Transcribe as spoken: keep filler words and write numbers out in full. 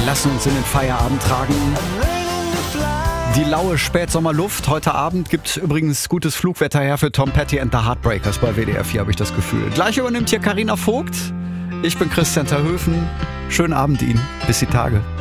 lassen uns in den Feierabend tragen. Die laue Spätsommerluft. Heute Abend gibt übrigens gutes Flugwetter her für Tom Petty and the Heartbreakers bei W D R vier, habe ich das Gefühl. Gleich übernimmt hier Carina Vogt. Ich bin Christian Terhöfen. Schönen Abend Ihnen. Bis die Tage.